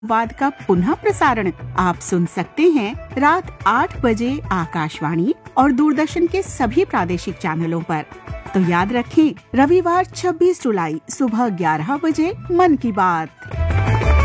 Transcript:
वाद का पुनः प्रसारण आप सुन सकते हैं रात 8 बजे आकाशवाणी और दूरदर्शन के सभी प्रादेशिक चैनलों पर। तो याद रखें, रविवार 26 जुलाई सुबह 11 बजे मन की बात।